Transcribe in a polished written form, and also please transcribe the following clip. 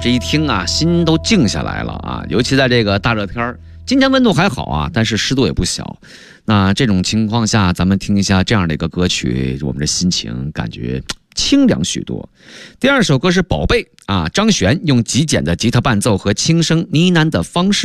这一听啊，心都静下来了啊。尤其在这个大热天今天温度还好啊，但是湿度也不小。那这种情况下，咱们听一下这样的一个歌曲，我们的心情感觉清凉许多。第二首歌是《宝贝》啊，张悬用极简的吉他伴奏和轻声呢喃的方式。